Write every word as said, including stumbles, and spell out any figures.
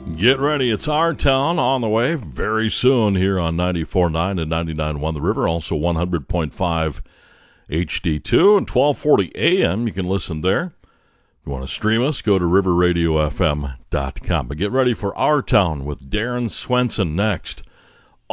Get ready. It's Our Town on the way very soon here on ninety-four point nine and ninety-nine point one The River, also one hundred point five H D two and twelve forty A M. You can listen there. If you want to stream us, go to river radio f m dot com. But get ready for Our Town with Darren Swenson next.